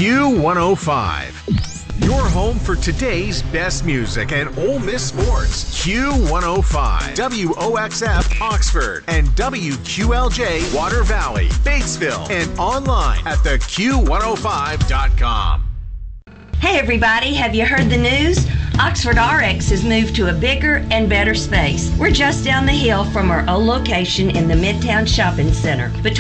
Q105. Your home for today's best music and Ole Miss sports. Q105, WOXF Oxford, and WQLJ Water Valley, Batesville, and online at theq105.com. Hey everybody, have you heard the news? Oxford RX has moved to a bigger and better space. We're just down the hill from our old location in the Midtown Shopping Center.